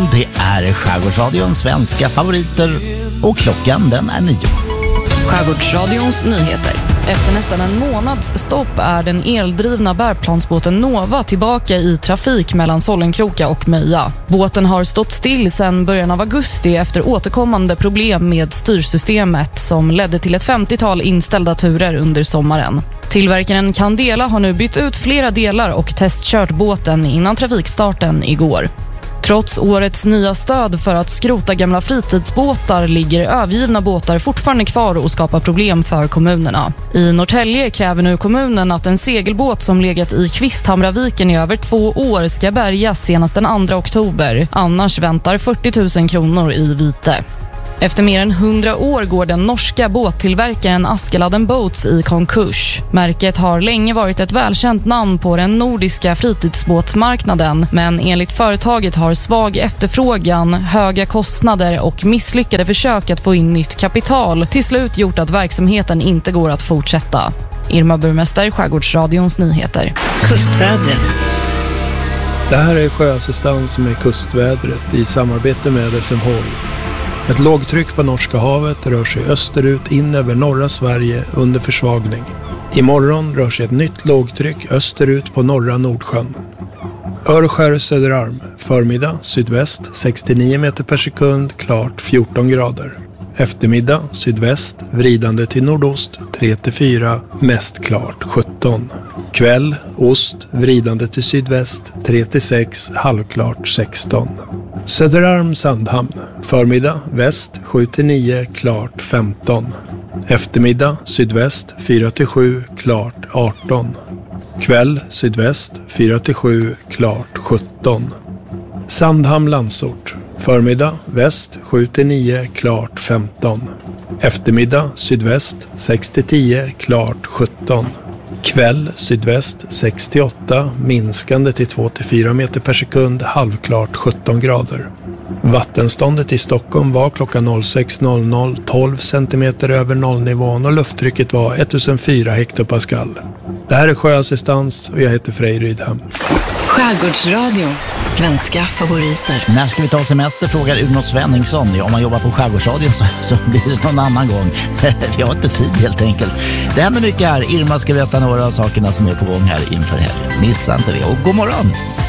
Det är Skärgårdsradions svenska favoriter och klockan den är 9. Skärgårdsradions nyheter. Efter nästan en månads stopp är den eldrivna bärplansbåten Nova tillbaka i trafik mellan Sollenkroka och Möja. Båten har stått still sedan början av augusti efter återkommande problem med styrsystemet som ledde till ett 50-tal inställda turer under sommaren. Tillverkaren Candela har nu bytt ut flera delar och testkört båten innan trafikstarten igår. Trots årets nya stöd för att skrota gamla fritidsbåtar ligger övergivna båtar fortfarande kvar och skapar problem för kommunerna. I Norrtälje kräver nu kommunen att en segelbåt som legat i Kvisthamraviken i över 2 år ska bärgas senast den 2 oktober. Annars väntar 40 000 kronor i vite. Efter mer än 100 år går den norska båttillverkaren Askeladden Boats i konkurs. Märket har länge varit ett välkänt namn på den nordiska fritidsbåtsmarknaden, men enligt företaget har svag efterfrågan, höga kostnader och misslyckade försök att få in nytt kapital till slut gjort att verksamheten inte går att fortsätta. Irma Burmester, Skärgårdsradions nyheter. Kustvädret. Det här är sjöassistans med kustvädret i samarbete med SMHI. Ett lågtryck på Norska havet rör sig österut in över norra Sverige under försvagning. Imorgon rör sig ett nytt lågtryck österut på norra Nordsjön. Örskär Söderarm, förmiddag sydväst 69 meter per sekund, klart 14 grader. Eftermiddag sydväst, vridande till nordost 3-4, mest klart 17. Kväll, ost, vridande till sydväst 3-6, halvklart 16. Söderarm Sandhamn, förmiddag väst 7-9, klart 15. Eftermiddag sydväst 4-7, klart 18. Kväll sydväst 4-7, klart 17. Sandhamn Landsort, förmiddag väst 7-9, klart 15. Eftermiddag sydväst 6-10, klart 17. Kväll sydväst 6-8, minskande till 2-4 meter per sekund, halvklart 17 grader. Vattenståndet i Stockholm var klockan 06.00 12 centimeter över nollnivån och lufttrycket var 1004 hektopascal. Det här är Sjöassistans och jag heter Frej Rydhem. Skärgårdsradio, svenska favoriter. När ska vi ta semester, frågar Uno Svenningsson. Om man jobbar på Skärgårdsradion så blir det någon annan gång. Jag har inte tid helt enkelt. Det händer mycket här. Irma ska veta några av sakerna som är på gång här inför helgen. Missa inte det och god morgon!